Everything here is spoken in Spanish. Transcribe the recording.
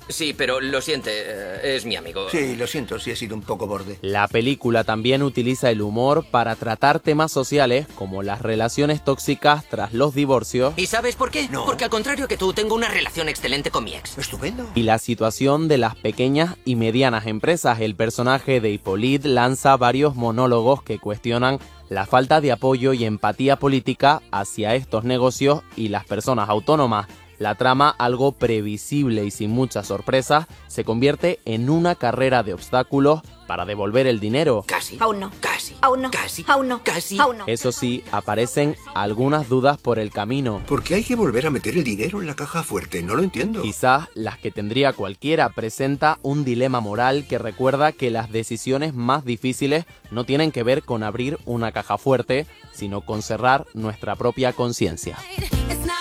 Sí, pero lo siente, es mi amigo. Sí, lo siento si he sido un poco borde. La película también utiliza el humor para tratar temas sociales como las relaciones tóxicas tras los divorcios ¿Y sabes por qué? No. Porque al contrario que tú, tengo una relación excelente con mi ex. Estupendo. y la situación de las pequeñas y medianas empresas. El personaje de Hippolyte lanza varios monólogos que cuestionan la falta de apoyo y empatía política hacia estos negocios y las personas autónomas. La trama, algo previsible y sin muchas sorpresas, se convierte en una carrera de obstáculos para devolver el dinero. Casi. Aún no. Casi. Aún no. Casi. Aún no. Casi. Aún no. Eso sí, aparecen algunas dudas por el camino. ¿Por qué hay que volver a meter el dinero en la caja fuerte? No lo entiendo. Quizás las que tendría cualquiera. Presenta un dilema moral que recuerda que las decisiones más difíciles no tienen que ver con abrir una caja fuerte, sino con cerrar nuestra propia conciencia.